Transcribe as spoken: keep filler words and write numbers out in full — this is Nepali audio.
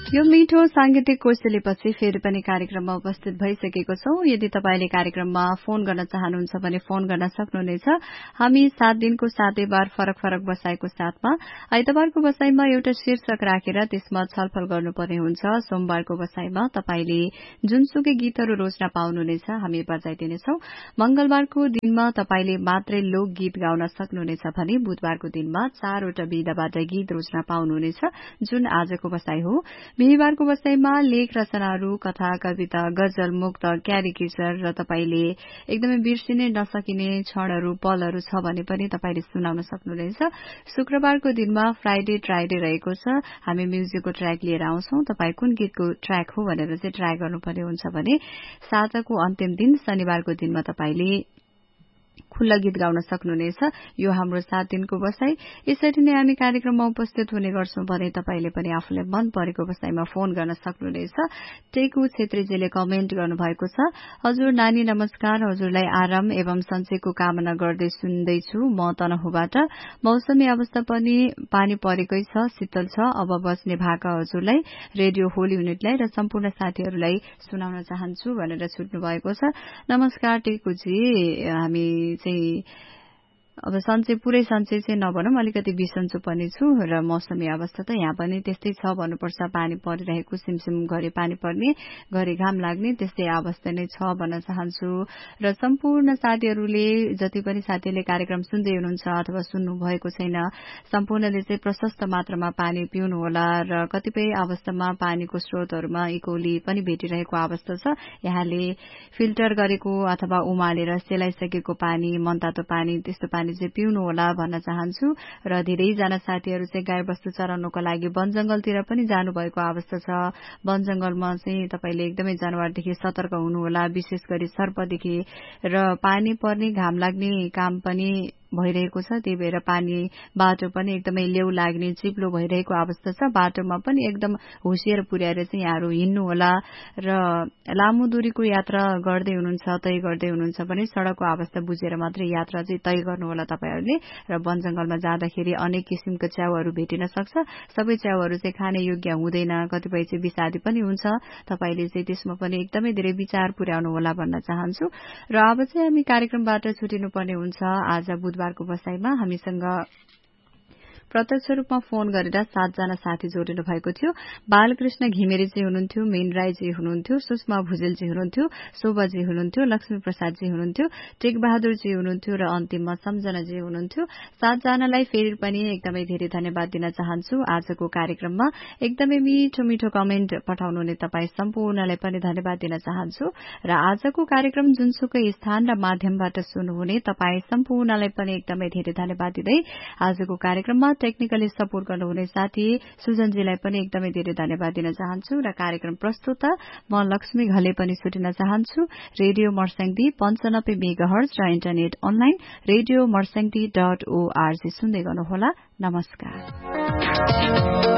यो मिठो सांगीतिक कोसेलीपछि फेरि पनि कार्यक्रममा उपस्थित भइसकेको छौं। यदि तपाईले कार्यक्रममा फोन गर्न चाहनुहुन्छ भने फोन गर्न सक्नुहुनेछ। हामी सात दिनको सातै बार फरक फरक बसाईको साथमा आइतबारको बसाईमा एउटा शीर्षक राखेर त्यसमा छलफल गर्नुपर्ने हुन्छ। सोमबारको बसाईमा तपाईले जुनसुकै गीतहरू रोज्न पाउनुहुनेछ, हामी बजाइदिनेछौं। मंगलबारको दिनमा तपाईले मात्रै लोकगीत गाउन सक्नुहुनेछ भने बुधबारको दिनमा चारवटा विधाबाट गीत रोज्न पाउनुहुनेछ, जुन आजको बसाई हो। बिहीबारको बसाईमा लेख रचनाहरू, कथा, कविता, गजल, मुक्त, क्यारिकेचर र तपाईले एकदमै बिर्सिनै नसकिने क्षणहरू, पलहरू छ भने पनि तपाईले सुनाउन सक्नुहुनेछ। शुक्रबारको दिनमा फ्राइडे ट्राइडे रहेको छ। हामी म्युजिकको ट्र्याक लिएर आउँछौं। तपाई कुन गीतको ट्र्याक हो भनेर चाहिँ ट्राई गर्नुपर्ने हुन्छ भने साताको अन्तिम दिन शनिबारको दिनमा तपाईले खुल्ला गीत गाउन सक्नुहुनेछ। यो हाम्रो सात दिनको बसाई। यसरी नै हामी कार्यक्रममा उपस्थित हुने गर्छौं भने तपाईले पनि आफूलाई मन परेको बसाईमा फोन गर्न सक्नुहुनेछ। टेकु छेत्रीजीले कमेन्ट गर्नुभएको छ, हजुर नानी नमस्कार, हजुरलाई आराम एवं सञ्चयको कामना गर्दै सुन्दैछु म तनहुबाट। मौसमी अवस्था पनि पानी परेकै छ, शीतल छ। अब बस्ने भाका हजुरलाई, रेडियो होल युनिटलाई र सम्पूर्ण साथीहरूलाई सुनाउन चाहन्छु भनेर छुट्नु भएको छ। नमस्कार टेकुजी, हामी चाहिँ अब सन्चै पुरै सन्चै चाहिँ नभनौं, अलिकति बिसन्चो पनि छु र मौसमी अवस्था त यहाँ पनि त्यस्तै छ भन्नुपर्छ। पानी परिरहेको, सिमसिम गरी पानी पर्ने, गरी घाम लाग्ने त्यस्तै अवस्था नै छ भन्न चाहन्छु। र सम्पूर्ण साथीहरूले, जति पनि साथीहरूले कार्यक्रम सुन्दै हुनुहुन्छ अथवा सुन्नु भएको छैन, सम्पूर्णले चाहिँ प्रशस्त मात्रामा पानी पिउनु होला र कतिपय अवस्थामा पानीको स्रोतहरूमा इकोली पनि भेटिरहेको अवस्था छ। यहाँले फिल्टर गरेको अथवा उमालेर सेलाइसकेको पानी, मनतातो पानी, त्यस्तो पानी चाहिँ पिउनु होला भन्न चाहन्छु। र धेरैजना साथीहरू चाहिँ गाई बस्तु चराउनको लागि वन जंगलतिर पनि जानुभएको अवस्था छ। वन जंगलमा चाहिँ तपाईले एकदमै जनावरदेखि सतर्क हुनु होला, विशेष गरी सर्पदेखि। र पानी पर्ने, घाम लाग्ने काम पनि भइरहेको छ, त्यही भएर पानी बाटो पनि एकदमै लेउ लाग्ने, चिप्लो भइरहेको अवस्था छ। बाटोमा पनि एकदम होसियार पुर्याएर चाहिँ यहाँहरू हिँड्नु होला। र लामो दूरीको यात्रा गर्दै हुनुहुन्छ, तय गर्दै हुनुहुन्छ भने सड़कको अवस्था बुझेर मात्रै यात्रा चाहिँ तय गर्नु होला तपाईहरूले। र वन जंगलमा जाँदाखेरि अनेक किसिमका च्याउहरू भेटिन सक्छ। सबै च्याउहरू चाहिँ खाने योग्य हुँदैन, कतिपय चाहिँ विषादी पनि हुन्छ। तपाईले चाहिँ त्यसमा पनि एकदमै धेरै विचार पुर्याउनु होला भन्न चाहन्छु। र अब चाहिँ हामी कार्यक्रमबाट छुटिनु पर्ने हुन्छ। आज बुधबारको बसाईमा हामीसँग प्रत्यक्ष रूपमा फोन गरेर सातजना साथी जोडिनु भएको थियो। बालकृष्ण घिमिरेजी हुनुहुन्थ्यो, मीन राईजी हुनुहुन्थ्यो, सुषमा भुजेलजी हुनुहुन्थ्यो, शोभाजी हुनुहुन्थ्यो, लक्ष्मी प्रसादजी हुनुहुन्थ्यो, टेक बहादुरजी हुनुहुन्थ्यो र अन्तिममा सम्झनाजी हुनुहुन्थ्यो। सातजनालाई फेरि पनि एकदमै धेरै धन्यवाद दिन चाहन्छु। आजको कार्यक्रममा एकदमै मिठो मिठो कमेन्ट पठाउनुहुने तपाई सम्पूर्णलाई पनि धन्यवाद दिन चाहन्छु। र आजको कार्यक्रम जुनसुकै स्थान र माध्यमबाट सुन्नुहुने तपाई सम्पूर्णलाई पनि एकदमै धेरै धन्यवाद दिँदै आजको कार्यक्रममा टेक्निकली सपोर्ट गर्नुहुने साथी सुजनजीलाई पनि एकदमै धेरै धन्यवाद दिन चाहन्छु। र कार्यक्रम प्रस्तुता म लक्ष्मी घले पनि छुटिन चाहन्छु। रेडियो मर्स्याङदी पञ्चानब्बे मेगाहर्ज र internet online radio Marsyangdi dot ORG सुन्दै गर्नुहोला। नमस्कार।